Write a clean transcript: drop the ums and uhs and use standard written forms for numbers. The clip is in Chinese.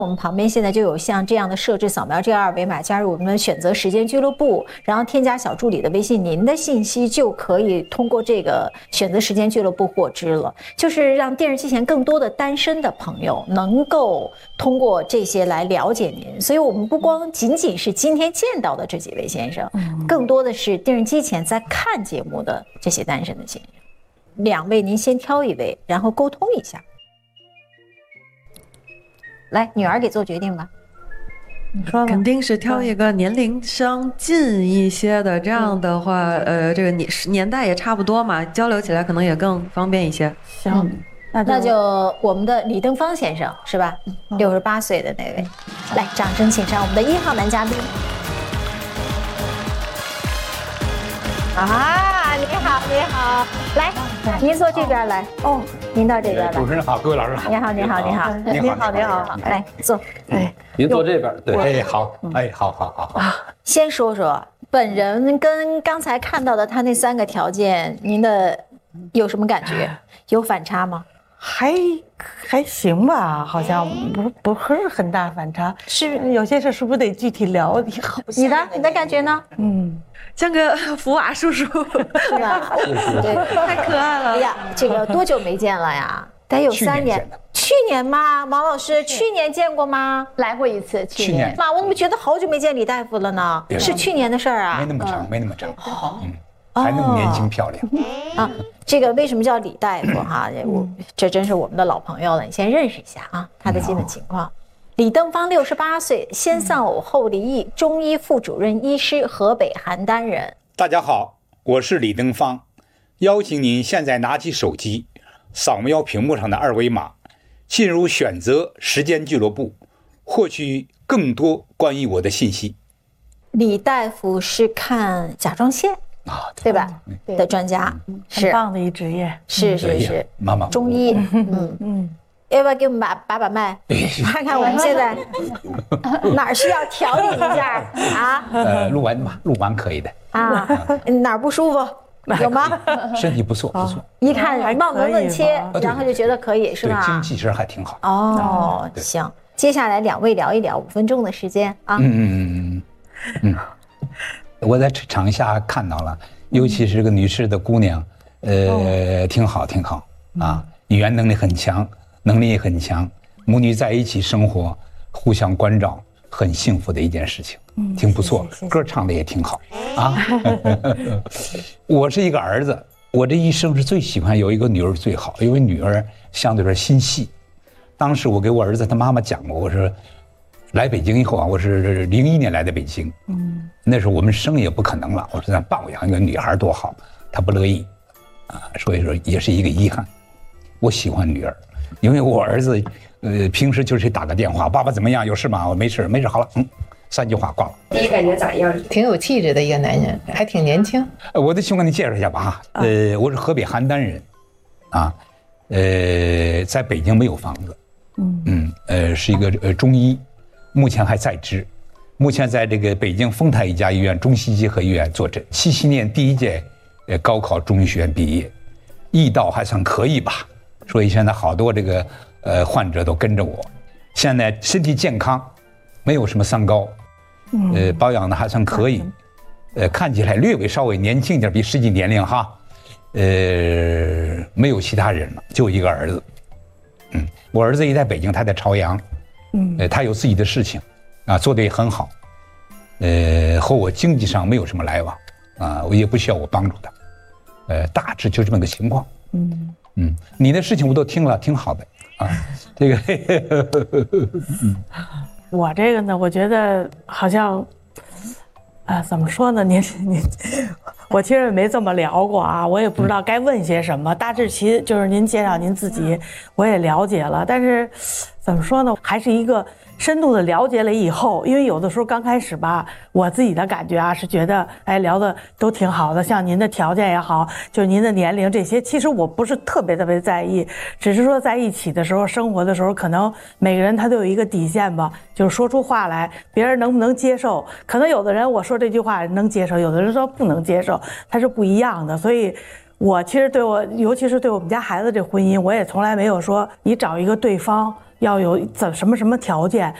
我们旁边现在就有像这样的设置，扫描这个二维码加入我们的选择时间俱乐部，然后添加小助理的微信，您的信息就可以通过这个选择时间俱乐部获知了。就是让电视机前更多的单身的朋友能够通过这些来了解您。所以我们不光仅仅是今天见到的这几位先生，更多的是电视机前在看节目的这些单身的先生。2位您先挑一位，然后沟通一下。来，女儿给做决定吧。你说吧。 肯定是挑一个年龄相近一些的，这样的话，这个年代也差不多嘛，交流起来可能也更方便一些。 行， 那就我们的李登芳先生是吧？68岁的那位，来，掌声请上我们的1号男嘉宾。啊，你好，你好，来，您坐这边来。哦，您到这边来。 主持人好，各位老师好。 你好，你好，你好， 你好，你好， 来坐。 哎， 您坐这边，对，哎，好，哎，好。 先说说本人跟刚才看到的他那3个条件，您的有什么感觉？有反差吗？ 还行吧，好像不是很大反差。 是有些事是不是得具体聊？ 你的感觉呢？ 像个福娃叔叔， 是吧？对， 太可爱了。 哎呀，这个多久没见了呀？得有3年。去年吗？毛老师，去年见过吗？ 来过一次。 去年。 妈，我怎么觉得好久没见李大夫了呢？是去年的事儿啊。 没那么长，没那么长。还那么年轻漂亮。 啊，这个为什么叫李大夫哈？这真是我们的老朋友了，你先认识一下啊，他的基本情况。李登芳68岁，先丧偶后离异，中医副主任医师，河北邯郸人。 大家好，我是李登芳，邀请您现在拿起手机，扫描屏幕上的二维码，进入选择时间俱乐部，获取更多关于我的信息。 李大夫是看甲状腺对吧？的专家， 很棒的一职业。 是， 妈妈中医。要不要给我们把脉，看看我们现在哪儿需要调理一下啊？ 录完可以的啊。哪儿不舒服有吗？ 身体不错。 一看望闻问切，然后就觉得可以是吧？ 精气神还挺好。 哦，行，接下来2位聊一聊，5分钟的时间啊。 我在场下看到了，尤其是个女士的姑娘，挺好啊，语言能力很强，能力也很强，母女在一起生活，互相关照，很幸福的一件事情，挺不错，歌唱的也挺好啊。我是一个儿子，我这一生是最喜欢有一个女儿最好，因为女儿相对来说心细。当时我给我儿子他妈妈讲过，我说来北京以后啊，我是01年来的北京，那时候我们生也不可能了，我说咱抱养一个女孩多好，他不乐意啊，所以说也是一个遗憾。我喜欢女儿，因为我儿子平时就是打个电话，爸爸怎么样？有事吗？我没事，好了，3句话挂了。 第一感觉咋样？挺有气质的一个男人，还挺年轻。 我得先跟你介绍一下吧哈，我是河北邯郸人，啊，在北京没有房子，是一个中医，目前还在职，目前在这个北京丰台一家医院中西结合医院坐诊，77年第1届高考中医学院毕业，医道还算可以吧，所以现在好多这个患者都跟着我，现在身体健康，没有什么三高，保养的还算可以，看起来稍微年轻一点，比实际年龄哈，没有其他人了，就一个儿子，我儿子也在北京，他在朝阳，他有自己的事情，啊，做得也很好，和我经济上没有什么来往，啊，我也不需要我帮助他，大致就这么个情况，你的事情我都听了，挺好的啊，这个， 我这个呢，我觉得好像，怎么说呢？我其实也没这么聊过啊，我也不知道该问些什么。大致就是您介绍您自己，我也了解了，但是怎么说呢？还是一个深度的了解了以后，因为有的时候刚开始吧，我自己的感觉啊是觉得，聊的都挺好的，像您的条件也好，就是您的年龄这些，其实我不是特别在意，只是说在一起的时候，生活的时候，可能每个人他都有一个底线吧，就是说出话来，别人能不能接受？可能有的人我说这句话能接受，有的人说不能接受，它是不一样的，所以。我其实尤其是对我们家孩子这婚姻，我也从来没有说你找一个对方要有什么条件，